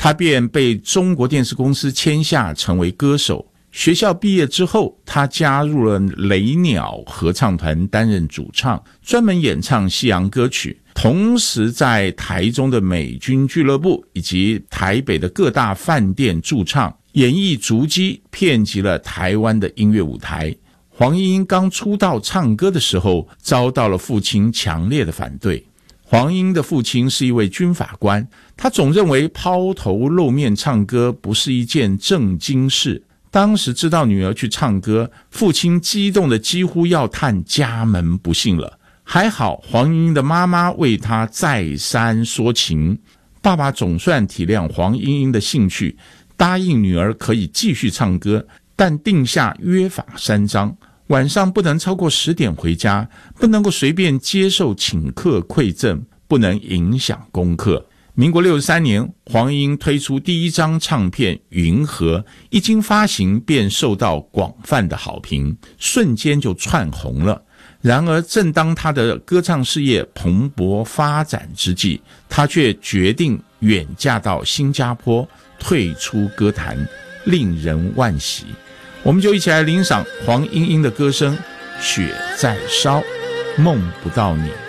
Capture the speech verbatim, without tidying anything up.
她便被中国电视公司签下成为歌手。学校毕业之后，她加入了雷鸟合唱团担任主唱，专门演唱西洋歌曲，同时在台中的美军俱乐部以及台北的各大饭店驻唱，演艺足迹遍及了台湾的音乐舞台。黄莺莺刚出道唱歌的时候，遭到了父亲强烈的反对。黄莺的父亲是一位军法官，他总认为抛头露面唱歌不是一件正经事。当时知道女儿去唱歌，父亲激动的几乎要叹家门不幸了。还好黄莺莺的妈妈为她再三说情，爸爸总算体谅黄莺莺的兴趣，答应女儿可以继续唱歌，但定下约法三章：晚上不能超过十点回家，不能够随便接受请客馈赠，不能影响功课。民国六十三年，黄莺莺推出第一张唱片《云河》，一经发行便受到广泛的好评，瞬间就窜红了。然而正当她的歌唱事业蓬勃发展之际，她却决定远嫁到新加坡，退出歌坛，令人惋惜。我们就一起来欣赏黄莺莺的歌声，雪在烧，梦不到你。